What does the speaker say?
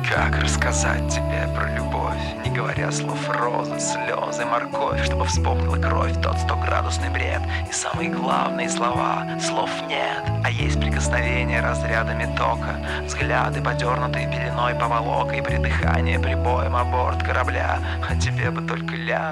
Как рассказать тебе про любовь, не говоря слов розы, слезы, морковь, чтобы вспомнила кровь тот 100-градусный бред. И самые главные слова, слов нет, а есть прикосновение разрядами тока, взгляды, подернутые пеленой поволокой, придыхание прибоем о борт корабля. А тебе бы только